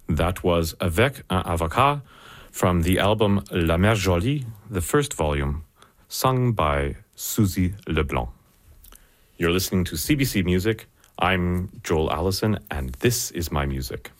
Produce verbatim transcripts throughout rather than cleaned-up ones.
That was Avec un avocat from the album La Mère Jolie, the first volume, sung by Suzy Leblanc. You're listening to C B C Music. I'm Joel Allison, and this is my music.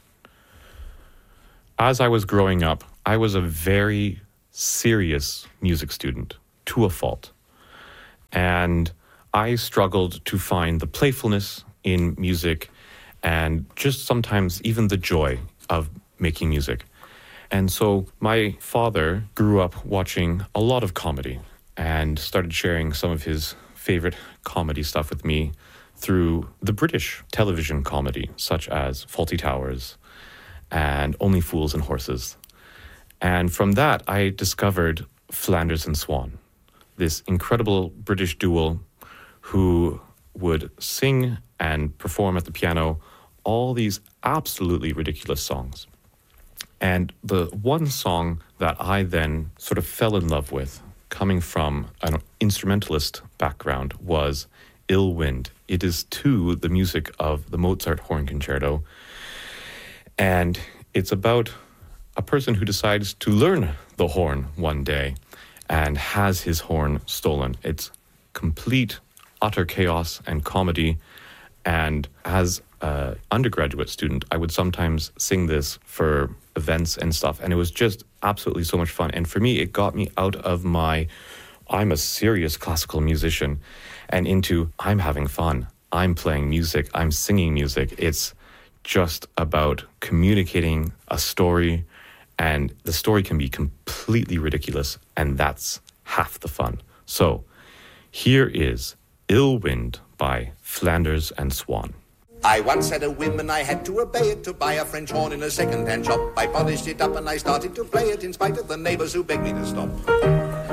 As I was growing up, I was a very serious music student, to a fault. And I struggled to find the playfulness in music and just sometimes even the joy of making music. And so my father grew up watching a lot of comedy and started sharing some of his favorite comedy stuff with me through the British television comedy, such as Fawlty Towers and Only Fools and Horses. And from that, I discovered Flanders and Swan, this incredible British duo who would sing and perform at the piano all these absolutely ridiculous songs. And the one song that I then sort of fell in love with, coming from an instrumentalist background, was Ill Wind. It is to the music of the Mozart Horn Concerto. And it's about a person who decides to learn the horn one day and has his horn stolen. It's complete, utter chaos and comedy. And as an undergraduate student, I would sometimes sing this for events and stuff. And it was just absolutely so much fun. And for me, it got me out of my, I'm a serious classical musician, and into, I'm having fun. I'm playing music. I'm singing music. It's just about communicating a story, and the story can be completely ridiculous, and that's half the fun. So here is Ill Wind by Flanders and Swan. I once had a whim and I had to obey it, to buy a French horn in a second-hand shop. I polished it up and I started to play it in spite of the neighbors who begged me to stop.